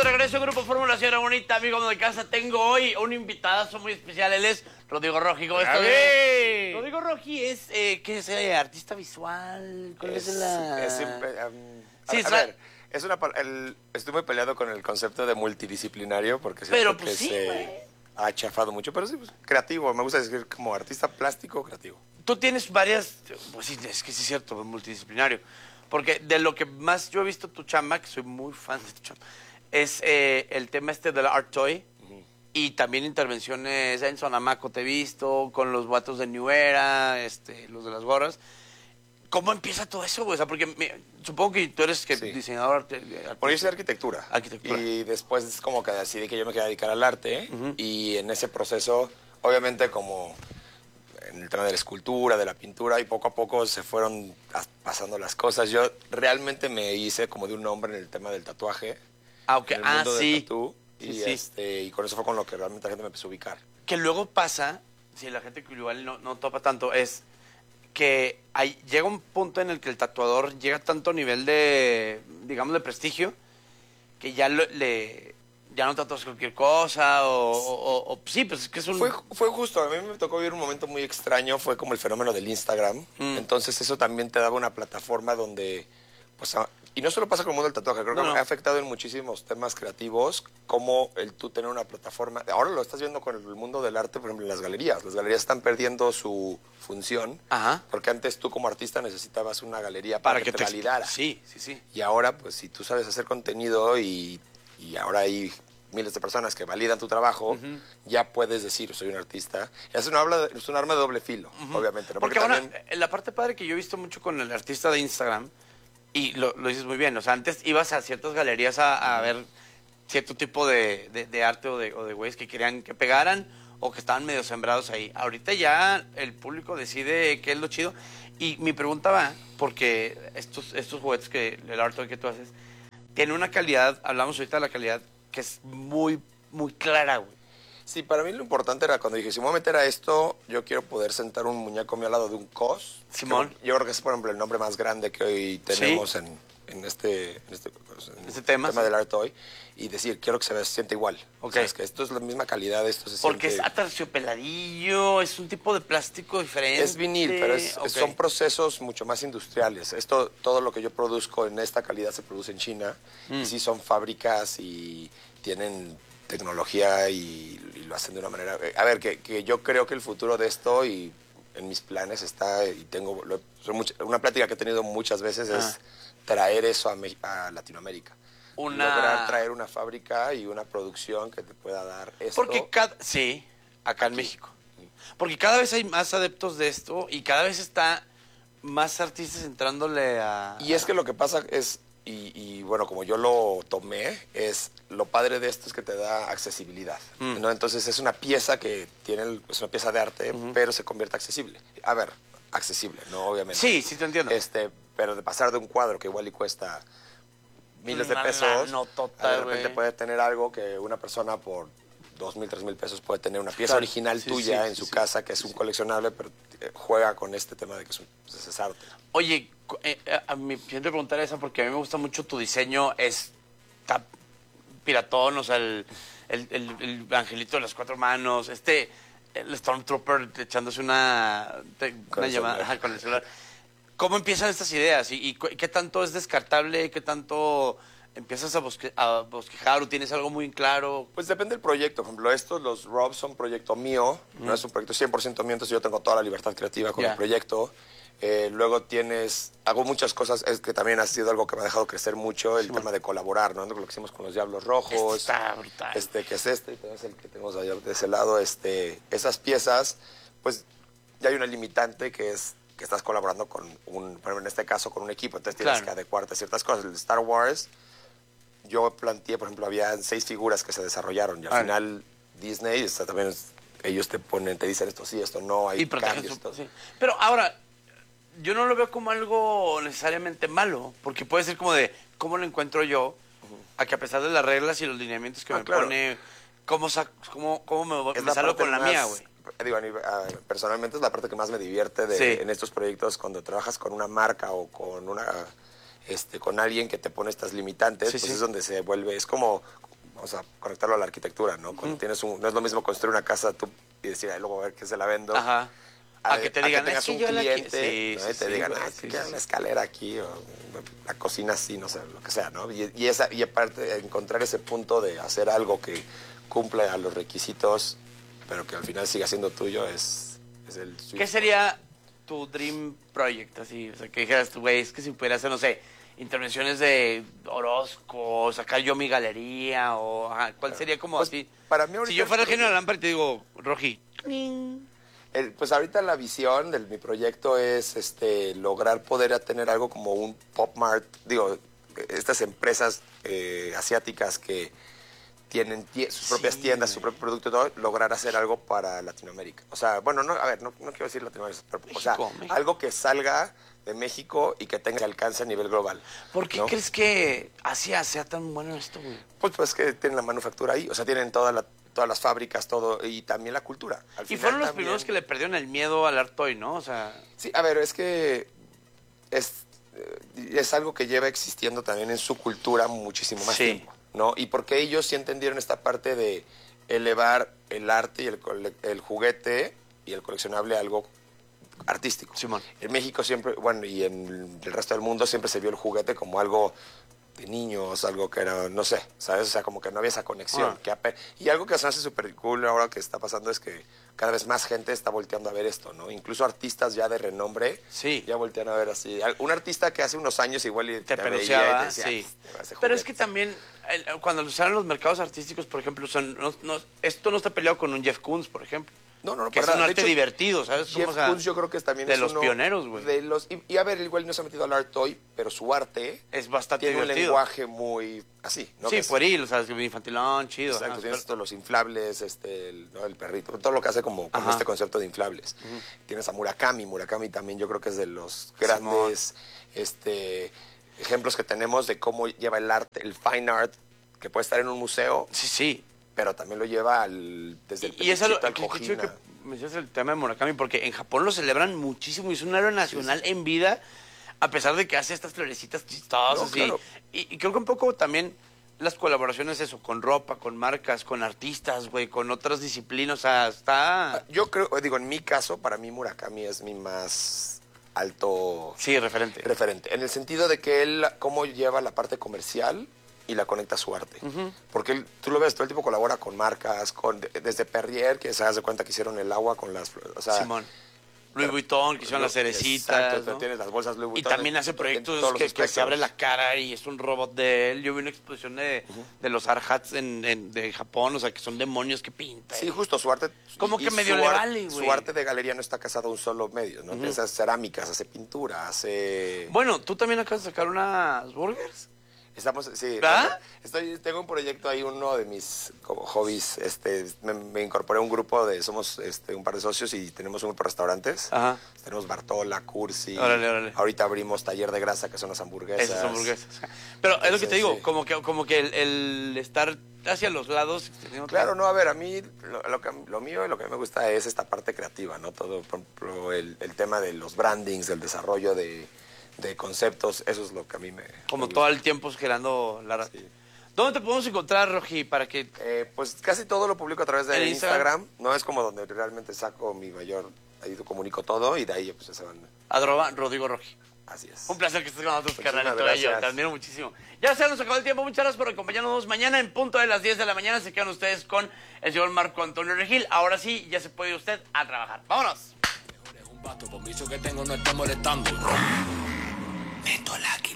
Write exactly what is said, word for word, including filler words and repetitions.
regreso, Grupo Fórmula, señora bonita, amigo de casa. Tengo hoy un invitadazo muy especial. Él es Rodrigo Roji. ¿Cómo estás? Rodrigo Roji es, eh, ¿qué es? Eh, artista visual. ¿Cuál es, es la...? Es, um, sí, a, a ver, es una, el, estoy muy peleado con el concepto de multidisciplinario porque siento pero, que pues, sí, se ha chafado mucho. Pero sí, pues, creativo. Me gusta decir como artista plástico creativo. Tú tienes varias... Pues sí, es que sí es cierto, multidisciplinario. Porque de lo que más yo he visto tu chamba, que soy muy fan de tu chamba, es eh, el tema este del Art Toy. Uh-huh. Y también intervenciones en Sonamaco te he visto, con los vatos de New Era, este, los de las gorras. ¿Cómo empieza todo eso, güey? O sea, porque me, supongo que tú eres que, sí. diseñador... Bueno, yo hice arquitectura. Arquitectura. Y después es como que decidí que yo me quería dedicar al arte. Uh-huh. Y en ese proceso, obviamente como... en el tema de la escultura, de la pintura, y poco a poco se fueron pasando las cosas. Yo realmente me hice como de un nombre en el tema del tatuaje. Ah, ok. En el ah, mundo sí. del tatú, sí, y, sí. Este, y con eso fue con lo que realmente la gente me empezó a ubicar. Que luego pasa, si la gente que igual no, no topa tanto, es que hay, llega un punto en el que el tatuador llega a tanto nivel de, digamos, de prestigio, que ya lo, le... ya no tatuas cualquier cosa, o, o, o sí, pues es que es un... Fue, fue justo, a mí me tocó vivir un momento muy extraño, fue como el fenómeno del Instagram, mm. entonces eso también te daba una plataforma donde, pues, a, y no solo pasa con el mundo del tatuaje, creo no, que no. ha afectado en muchísimos temas creativos, como el tú tener una plataforma, ahora lo estás viendo con el mundo del arte, por ejemplo, en las galerías, las galerías están perdiendo su función, Ajá. porque antes tú como artista necesitabas una galería para, para que, que te validara. Sí, sí, sí. Y ahora, pues, si tú sabes hacer contenido y, y ahora hay... miles de personas que validan tu trabajo, uh-huh. ya puedes decir, soy un artista. Es un, habla, es un arma de doble filo, uh-huh. obviamente. ¿no? Porque, Porque también... ahora, la parte padre que yo he visto mucho con el artista de Instagram, y lo, lo dices muy bien, o sea, antes ibas a ciertas galerías a, a ver cierto tipo de, de, de arte o de, o de güeyes que querían que pegaran o que estaban medio sembrados ahí. Ahorita ya el público decide qué es lo chido. Y mi pregunta va, porque estos, estos juguetes, que el arte que tú haces, tiene una calidad, hablamos ahorita de la calidad, que es muy, muy clara, güey. Sí, para mí lo importante era cuando dije, si me voy a meter a esto, yo quiero poder sentar un muñeco mío al lado de un cos. Simón. Yo, yo creo que es, por ejemplo, el nombre más grande que hoy tenemos ¿sí? en, en este, en este, en este tema, tema sí. del arte hoy. Y decir, quiero que se, vea, se sienta igual. Okay. Es que esto es la misma calidad, esto se Porque siente... es aterciopeladillo, es un tipo de plástico diferente. Es vinil, pero es, okay. son procesos mucho más industriales. Esto, todo lo que yo produzco en esta calidad se produce en China. Mm. Y sí son fábricas y tienen tecnología y, y lo hacen de una manera... A ver, que, que yo creo que el futuro de esto y en mis planes está, y tengo... Lo, una plática que he tenido muchas veces ah. es traer eso a, a Latinoamérica. Una... Lograr traer una fábrica y una producción que te pueda dar esto. Porque cada... Sí, acá aquí. En México. Porque cada vez hay más adeptos de esto y cada vez está más artistas entrándole a... Y es que lo que pasa es... Y, y bueno, como yo lo tomé, es lo padre de esto es que te da accesibilidad, mm. ¿no? Entonces es una pieza que tiene, el, es una pieza de arte, uh-huh. pero se convierte accesible. A ver, accesible, ¿no? Obviamente. Sí, sí te entiendo. Este, pero de pasar de un cuadro que igual y cuesta miles de pesos, no, total, de repente wey. puede tener algo que una persona por dos mil, tres mil pesos puede tener una pieza claro. original sí, tuya sí, en sí, su sí, casa, que es sí, un sí. coleccionable, pero juega con este tema de que es, un, pues es arte. Oye, eh, a mi siguiente pregunta esa, porque a mí me gusta mucho tu diseño, es está piratón, o sea, el, el, el, el angelito de las cuatro manos, este, el Stormtrooper echándose una, una llamada con el celular. ¿Cómo empiezan estas ideas? ¿Y, y qué tanto es descartable? ¿Qué tanto empiezas a, bosque, a bosquejar o tienes algo muy claro? Pues depende del proyecto. Por ejemplo, estos, los Robs, son proyecto mío. Mm. No es un proyecto cien por ciento mío, entonces yo tengo toda la libertad creativa con yeah. el proyecto. Eh, luego tienes... Hago muchas cosas, es que también ha sido algo que me ha dejado crecer mucho, el sí, tema bueno. de colaborar, ¿no? Lo que hicimos con los Diablos Rojos. Este está brutal. Este, que es este, que es el que tenemos allá de ese lado. Este, esas piezas, pues ya hay una limitante que es que estás colaborando con un, en este caso, con un equipo. Entonces tienes claro. que adecuarte a ciertas cosas. El de Star Wars... Yo planteé, por ejemplo, había seis figuras que se desarrollaron y al ah, final Disney, está, también ellos te ponen, te dicen esto sí, esto no, hay y cambios. Su, sí. Pero ahora, yo no lo veo como algo necesariamente malo, porque puede ser como de, ¿cómo lo encuentro yo? Uh-huh. A que a pesar de las reglas y los lineamientos que ah, me claro. pone, ¿cómo, cómo, cómo me, me salgo con la más, mía, güey? Digo, personalmente es la parte que más me divierte de, sí. en estos proyectos, cuando trabajas con una marca o con una... Este, con alguien que te pone estas limitantes, sí, pues sí. es donde se vuelve, es como vamos a conectarlo a la arquitectura, ¿no? Cuando uh-huh. tienes un, no es lo mismo construir una casa tú y decir, ay, luego a ver qué se la vendo. Ajá. A, a que te digan, a que tengas es que un yo cliente, la sí, ¿no? sí, y te sí, digan, güey, ah, sí, que sí, una sí. escalera aquí, o la cocina así, no sé, lo que sea, ¿no? Y, y, esa, y aparte, encontrar ese punto de hacer algo que cumple a los requisitos, pero que al final siga siendo tuyo, es, es el... ¿Qué sería tu dream project? Así, o sea, que dijeras tú, güey, es que si pudiera hacer, no sé, intervenciones de Orozco, sacar yo mi galería, o ajá, ¿cuál sería como pues, así? Para mí ahorita si yo fuera el genio de la lámpara y te digo, Roji. El, pues ahorita la visión de mi proyecto es este lograr poder tener algo como un Pop Mart, digo, estas empresas eh, asiáticas que tienen tie sus propias sí, tiendas, güey. su propio producto y todo, lograr hacer algo para Latinoamérica. O sea, bueno, no, a ver, no, no quiero decir Latinoamérica, pero, México, o sea, México. algo que salga de México y que tenga alcance a nivel global. ¿Por qué ¿no? crees que Asia sea tan bueno en esto, güey? Pues, pues que tienen la manufactura ahí, o sea, tienen toda la... todas las fábricas, todo, y también la cultura. Al y fueron los también... primeros que le perdieron el miedo al art toy, ¿no? O sea... Sí, a ver, es que es, es algo que lleva existiendo también en su cultura muchísimo más sí. tiempo, ¿no? Y porque ellos sí entendieron esta parte de elevar el arte y el, el juguete y el coleccionable a algo artístico. Simón. En México siempre, bueno, y en el resto del mundo siempre se vio el juguete como algo... de niños, algo que era, no sé, ¿sabes? O sea, como que no había esa conexión. Ah. Que ape... Y algo que se hace súper cool ahora que está pasando es que cada vez más gente está volteando a ver esto, ¿no? Incluso artistas ya de renombre sí. ya voltean a ver así. Un artista que hace unos años igual y te, te peluceaba, sí. Pero es que también, el, cuando lo usaron los mercados artísticos, por ejemplo, son, no, no, esto no está peleado con un Jeff Koons, por ejemplo. No, no, no. Que es un arte hecho, divertido, ¿sabes? Jeff o sea, Koons yo creo que también de es los uno pioneros, güey. De los y, y a ver, igual no se ha metido al art toy, pero su arte es bastante tiene divertido. un lenguaje muy así, ¿no? Sí, es, pueril, o sea, infantilón, chido. Exacto, ¿no? tienes estos, los inflables, este, el, ¿no? el perrito, todo lo que hace como, como este concepto de inflables. Uh-huh. Tienes a Murakami, Murakami también yo creo que es de los grandes este, ejemplos que tenemos de cómo lleva el arte, el fine art, que puede estar en un museo. Sí, sí. Pero también lo lleva al, desde el y, y eso lo, al que, Kojina. Que mencionas el tema de Murakami, porque en Japón lo celebran muchísimo, y es un héroe nacional sí, sí. en vida, a pesar de que hace estas florecitas chistosas. No, claro. y, y, y creo que un poco también las colaboraciones, eso, con ropa, con marcas, con artistas, güey, con otras disciplinas, o sea, está... Yo creo, digo, en mi caso, para mí Murakami es mi más alto... Sí, referente. Referente, en el sentido de que él, cómo lleva la parte comercial y la conecta a su arte. Uh-huh. Porque él, tú lo ves, todo el tiempo colabora con marcas, con desde Perrier, que se hace cuenta que hicieron el agua con las... O sea, Simón. Louis Vuitton, que hicieron las cerecitas. Exacto, ¿no? Tienes las bolsas Louis Vuitton. Y también hace proyectos que, que se abre la cara y es un robot de él. Yo vi una exposición de, uh-huh. de los Arhats en, en, de Japón, o sea, que son demonios que pintan. Sí, justo, su arte... Como que medio le vale, güey. Su arte de galería no está casado a un solo medio, ¿no? Uh-huh. Hace cerámicas, hace pintura, hace... Bueno, ¿tú también acabas de sacar unas burgers? Estamos, sí, ¿Ah? estoy, tengo un proyecto ahí, uno de mis como hobbies, este, me, me incorporé a un grupo de, somos este, un par de socios y tenemos un grupo de restaurantes. Ajá. Tenemos Bartola, Cursi. Órale, órale. Ahorita abrimos Taller de Grasa, que son las hamburguesas. Esas hamburguesas. Pero Entonces, es lo que te digo, sí. como que, como que el, el estar hacia los lados. Claro, no, a ver, a mí lo, lo, que, lo mío y lo que me gusta es esta parte creativa, ¿no? Todo, por ejemplo, el, el tema de los brandings, del desarrollo de... de conceptos, eso es lo que a mí me... Como me todo el tiempo generando la... Sí. ¿Dónde te podemos encontrar, Roji, para que...? Eh, pues casi todo lo publico a través de Instagram? Instagram. No es como donde realmente saco mi mayor... Ahí comunico todo y de ahí pues se van... Arroba Rodrigo Roji. Así es. Un placer que estés con nosotros, carnal. Te admiro muchísimo. Ya se nos acabó el tiempo. Muchas gracias por acompañarnos. Mañana en punto de las diez de la mañana se quedan ustedes con el señor Marco Antonio Regil. Ahora sí, ya se puede ir usted a trabajar. ¡Vámonos! Por mucho que tengo no está molestando. Meto la